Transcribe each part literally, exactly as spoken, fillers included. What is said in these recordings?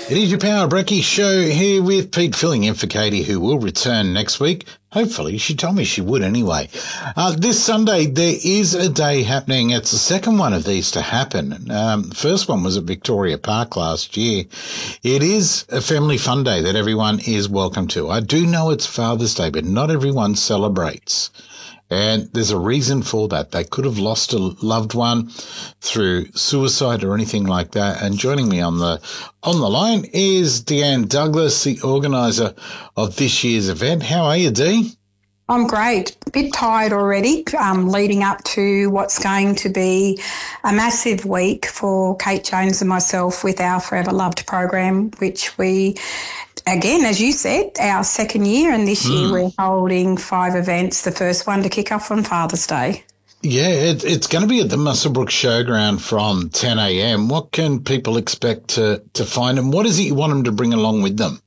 It is your Power Brekkie show here with Pete filling in for Katie, who will return next week. Hopefully. She told me she would anyway. Uh, this Sunday, there is a day happening. It's the second one of these to happen. Um, the first one was at Victoria Park last year. It is a family fun day that everyone is welcome to. I do know it's Father's Day, but not everyone celebrates. And there's a reason for that. They could have lost a loved one through suicide or anything like that. And joining me on the on the line is Deanne Douglas, the organiser of this year's event. How are you, Dee? I'm great. A bit tired already, um, leading up to what's going to be a massive week for Kate Jones and myself with our Forever Loved program, which we, again, as you said, our second year, and this mm. year we're holding five events, the first one to kick off on Father's Day. Yeah, it, it's going to be at the Muswellbrook Showground from ten a.m. What can people expect to, to find them? What is it you want them to bring along with them?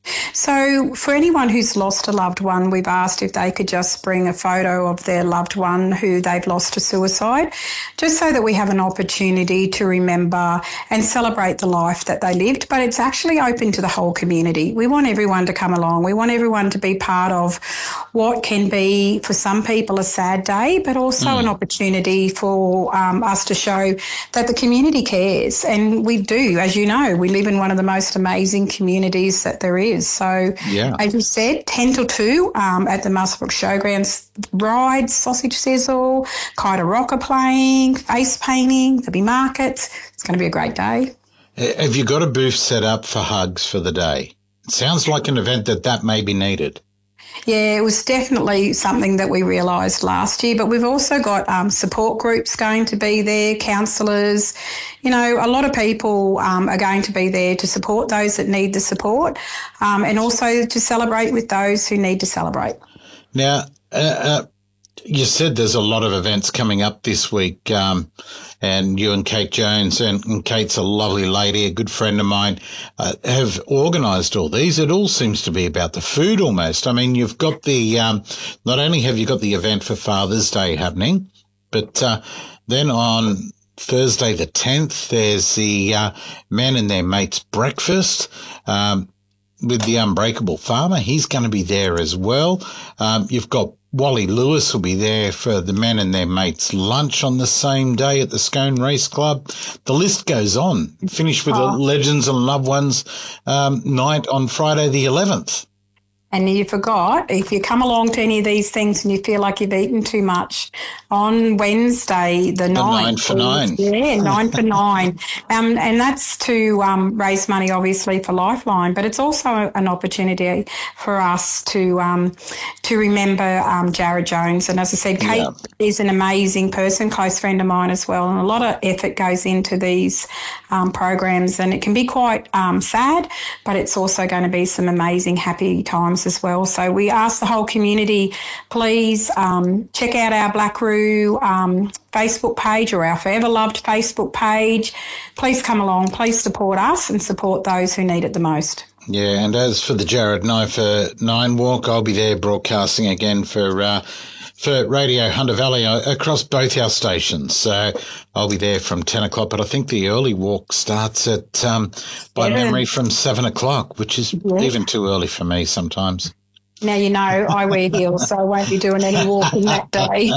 So for anyone who's lost a loved one, we've asked if they could just bring a photo of their loved one who they've lost to suicide, just so that we have an opportunity to remember and celebrate the life that they lived. But it's actually open to the whole community. We want everyone to come along. We want everyone to be part of what can be, for some people, a sad day, but also mm. an opportunity for um, us to show that the community cares. And we do, as you know, we live in one of the most amazing communities that there is. So, yeah. as you said, ten till two um, at the Muswellbrook Showgrounds, rides, sausage sizzle, kite rocker playing, face painting, there'll be markets. It's going to be a great day. Have you got a booth set up for hugs for the day? It sounds like an event that that may be needed. Yeah, it was definitely something that we realised last year, but we've also got um, support groups going to be there, counsellors. You know, a lot of people um, are going to be there to support those that need the support um, and also to celebrate with those who need to celebrate. Now, uh, uh, you said there's a lot of events coming up this week, um, and you and Kate Jones, and, and Kate's a lovely lady, a good friend of mine, uh, have organised all these. It all seems to be about the food almost. I mean, you've got the, um, not only have you got the event for Father's Day happening, but uh, then on Thursday the tenth, there's the uh, Men and Their Mates breakfast um, with the Unbreakable Farmer. He's going to be there as well. Um, you've got Wally Lewis will be there for the Men and Their Mates lunch on the same day at the Scone Race Club. The list goes on. Finish with oh. a Legends and Loved Ones um, night on Friday the eleventh. And you forgot, if you come along to any of these things and you feel like you've eaten too much, on Wednesday the, the ninth. Nine for nine. Yeah, nine for nine. Um, and that's to um, raise money, obviously, for Lifeline. But it's also an opportunity for us to um, to remember um, Jared Jones. And as I said, Kate yeah. is an amazing person, close friend of mine as well. And a lot of effort goes into these um, programs. And it can be quite um, sad, but it's also going to be some amazing, happy times as well. So we ask the whole community, please um, check out our Blackaroo um, Facebook page or our Forever Loved Facebook page. Please come along, please support us and support those who need it the most. Yeah, and as for the Jared Nine for Nine walk, I'll be there broadcasting again for uh, for Radio Hunter Valley across both our stations. So I'll be there from ten o'clock, but I think the early walk starts at, um, by seven. memory, from seven o'clock, which is yeah. even too early for me sometimes. Now, you know, I wear heels, so I won't be doing any walking that day.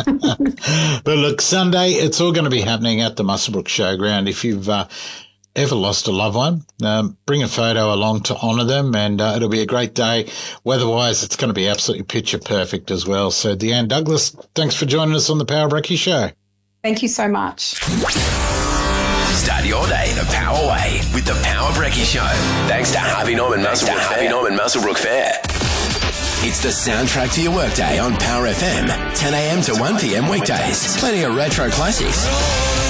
But look, Sunday, it's all going to be happening at the Muswellbrook Showground. If you've uh, ever lost a loved one, um, bring a photo along to honour them, and uh, it'll be a great day. Weather-wise, it's going to be absolutely picture perfect as well. So, Deanne Douglas, thanks for joining us on the Power Brekkie Show. Thank you so much. Start your day the Power Way with the Power Brekkie Show. Thanks to Harvey Norman Muswellbrook Harvey Norman Muswellbrook Fair. It's the soundtrack to your workday on Power F M, ten a.m. to one p.m. weekdays. Plenty of retro classics.